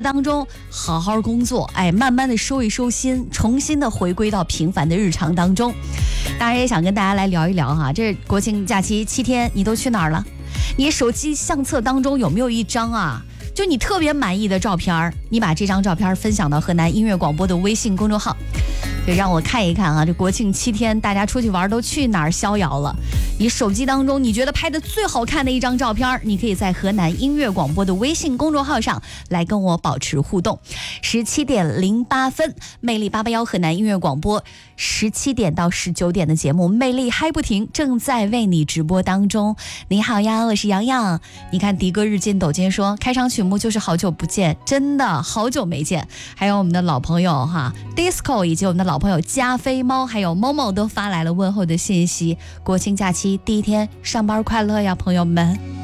当中好好工作，慢慢的收一收心，重新的回归到平凡的日常当中。当然也想跟大家来聊一聊哈，这国庆假期7天你都去哪儿了？你手机相册当中有没有一张啊，就你特别满意的照片，你把这张照片分享到河南音乐广播的微信公众号，就让我看一看啊，这国庆7天大家出去玩都去哪儿逍遥了？你手机当中你觉得拍的最好看的一张照片，你可以在河南音乐广播的微信公众号上来跟我保持互动。17点08分，魅力881河南音乐广播17点到19点的节目魅力嗨不停正在为你直播当中。你好呀，我是洋洋。你看迪哥日进斗金说开场曲目就是好久不见，真的好久没见。还有我们的老朋友哈 Disco 以及我们的老朋友加菲猫还有 Momo 都发来了问候的信息。国庆假期第1天上班快乐呀，朋友们。